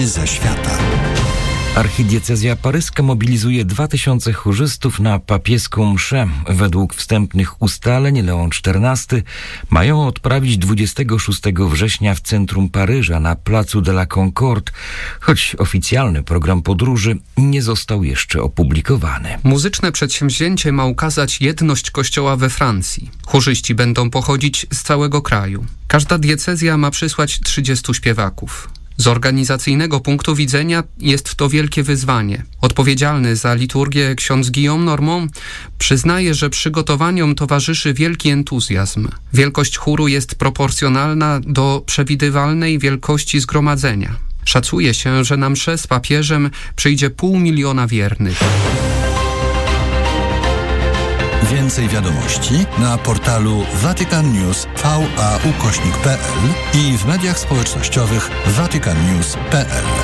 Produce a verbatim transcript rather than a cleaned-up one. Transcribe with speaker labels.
Speaker 1: ze świata.
Speaker 2: Archidiecezja paryska mobilizuje dwa tysiące chórzystów na papieską mszę. Według wstępnych ustaleń Leon czternasty mają odprawić dwudziestego szóstego września w centrum Paryża na placu de la Concorde, choć oficjalny program podróży nie został jeszcze opublikowany.
Speaker 3: Muzyczne przedsięwzięcie ma ukazać jedność Kościoła we Francji. Chórzyści będą pochodzić z całego kraju. Każda diecezja ma przysłać trzydziestu śpiewaków. Z organizacyjnego punktu widzenia jest to wielkie wyzwanie. Odpowiedzialny za liturgię ksiądz Guillaume Normand przyznaje, że przygotowaniom towarzyszy wielki entuzjazm. Wielkość chóru jest proporcjonalna do przewidywalnej wielkości zgromadzenia. Szacuje się, że na mszę z papieżem przyjdzie pół miliona wiernych.
Speaker 1: Więcej wiadomości na portalu Vatican News V A ukośnik P L i w mediach społecznościowych vatican news kropka p l.